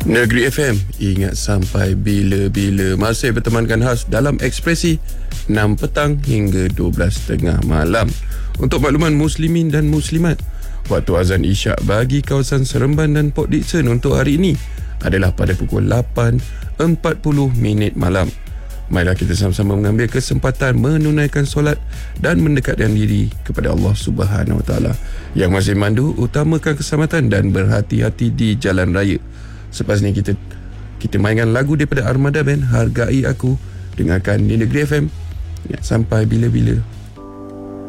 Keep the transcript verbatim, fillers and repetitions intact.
Negeri F M, ingat sampai bila-bila. Masih bertemankan khas dalam Ekspresi enam petang hingga dua belas tiga puluh malam. Untuk makluman muslimin dan muslimat, waktu azan isyak bagi kawasan Seremban dan Port Dickson untuk hari ini adalah pada pukul lapan empat puluh minit malam. Marilah kita sama-sama mengambil kesempatan menunaikan solat dan mendekatkan diri kepada Allah Subhanahu Wa Taala. Yang masih mandu, utamakan keselamatan dan berhati-hati di jalan raya. Selepas ni kita kita mainkan lagu daripada Armada Band, Hargai Aku. Dengarkan di Negeri F M. Sampai bila-bila.